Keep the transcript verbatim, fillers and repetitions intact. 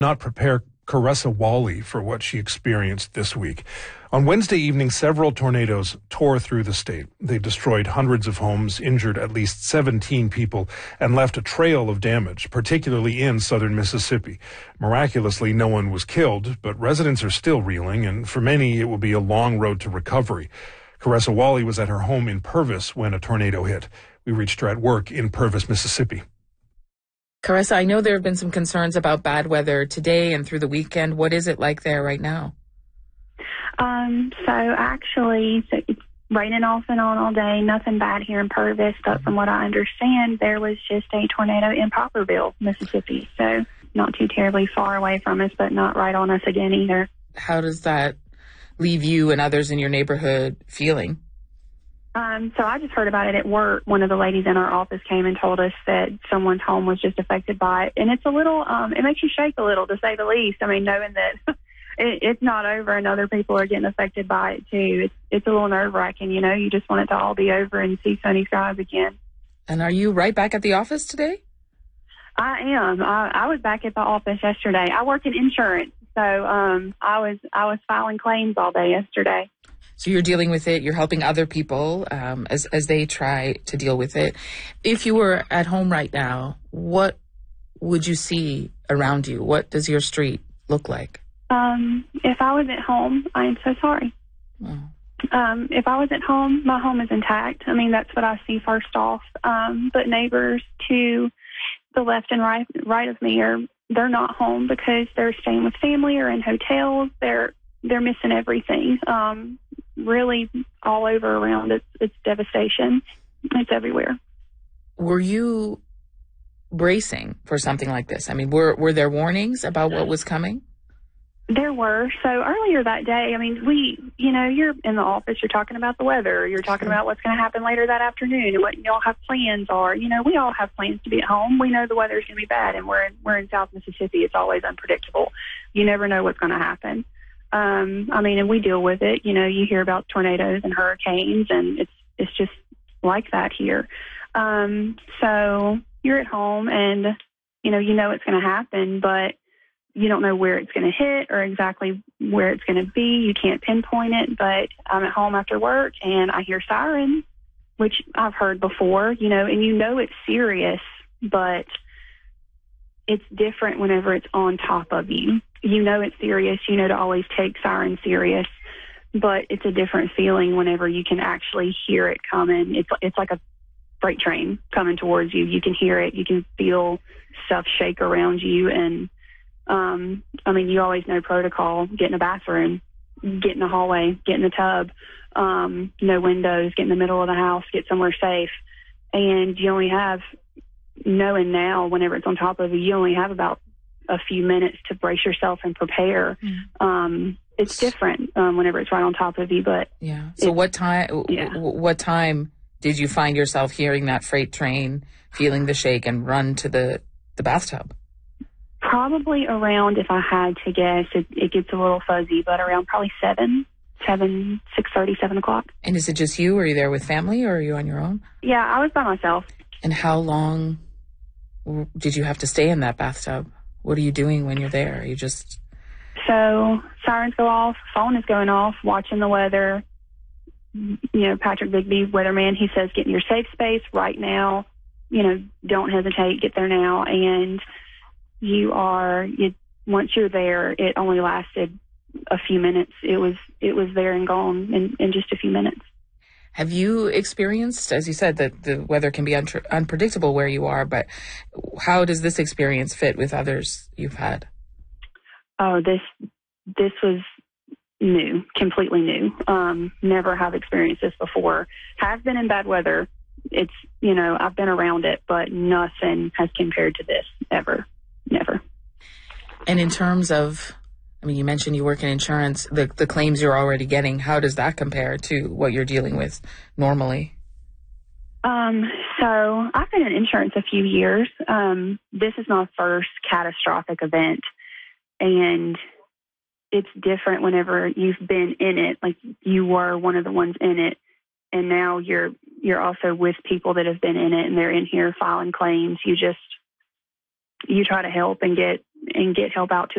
not prepare Caressa Wally for what she experienced this week. On Wednesday evening, several tornadoes tore through the state. They destroyed hundreds of homes, injured at least seventeen people, and left a trail of damage, particularly in southern Mississippi. Miraculously, no one was killed, but residents are still reeling, and for many, it will be a long road to recovery. Caressa Wally was at her home in Purvis when a tornado hit. We reached her at work in Purvis, Mississippi. Caressa, I know there have been some concerns about bad weather today and through the weekend. What is it like there right now? Um, so actually, so it's raining off and on all day. Nothing bad here in Purvis, but from what I understand, there was just a tornado in Poplarville, Mississippi. So not too terribly far away from us, but not right on us again either. How does that leave you and others in your neighborhood feeling? Um, so I just heard about it at work. One of the ladies in our office came and told us that someone's home was just affected by it. And it's a little, um, it makes you shake a little, to say the least. I mean, knowing that it, it's not over and other people are getting affected by it too. It's, it's a little nerve-wracking, you know. You just want it to all be over and see sunny skies again. And are you right back at the office today? I am. I, I was back at the office yesterday. I work in insurance, so um, I was I was filing claims all day yesterday. So you're dealing with it. You're helping other people um, as as they try to deal with it. If you were at home right now, what would you see around you? What does your street look like? Um, if I was at home, I am so sorry. Oh. Um, if I was at home, my home is intact. I mean, that's what I see first off. Um, but neighbors to the left and right right of me are they're not home because they're staying with family or in hotels. They're they're missing everything. Um, really all over around. It's, it's devastation. It's everywhere. Were you bracing for something like this? I mean, were were there warnings about what was coming? There were. So earlier that day, I mean, we, you know, you're in the office, you're talking about the weather, you're talking about what's going to happen later that afternoon and what y'all have plans are. You know, we all have plans to be at home. We know the weather's going to be bad, and we're in, we're in South Mississippi. It's always unpredictable. You never know what's going to happen. Um, I mean, and we deal with it. You know, you hear about tornadoes and hurricanes, and it's it's just like that here. Um, so you're at home, and, you know, you know it's going to happen, but you don't know where it's going to hit or exactly where it's going to be. You can't pinpoint it, but I'm at home after work, and I hear sirens, which I've heard before, you know, and you know it's serious, but it's different whenever it's on top of you. You know it's serious. You know to always take sirens serious, but it's a different feeling whenever you can actually hear it coming. It's it's like a freight train coming towards you. You can hear it. You can feel stuff shake around you. And, um, I mean, you always know protocol. Get in a bathroom, get in the hallway, get in the tub, um, no windows, get in the middle of the house, get somewhere safe. And you only have, knowing now, whenever it's on top of you, you only have about a few minutes to brace yourself and prepare. Mm. Um, it's different um, whenever it's right on top of you. But yeah. So what time? Yeah. What time did you find yourself hearing that freight train, feeling the shake, and run to the the bathtub? Probably around, if I had to guess, it, it gets a little fuzzy, but around probably seven, seven, six thirty, seven o'clock. And is it just you? Are you there with family, or are you on your own? Yeah, I was by myself. And how long did you have to stay in that bathtub? What are you doing when you're there? Are you just... So sirens go off, phone is going off, watching the weather. You know, Patrick Bigby, weatherman, he says, get in your safe space right now. You know, don't hesitate, get there now. And you are, you, once you're there, it only lasted a few minutes. It was, it was there and gone in, in just a few minutes. Have you experienced, as you said, that the weather can be un- unpredictable where you are, but how does this experience fit with others you've had? Oh, this this was new, completely new. Um, never have experienced this before. Have been in bad weather. It's, you know, I've been around it, but nothing has compared to this ever, never. And in terms of, I mean, you mentioned you work in insurance, the, the claims you're already getting, how does that compare to what you're dealing with normally? Um, so I've been in insurance a few years. Um, this is my first catastrophic event, and it's different whenever you've been in it, like you were one of the ones in it, and now you're you're also with people that have been in it, and they're in here filing claims. You just, you try to help and get and get help out to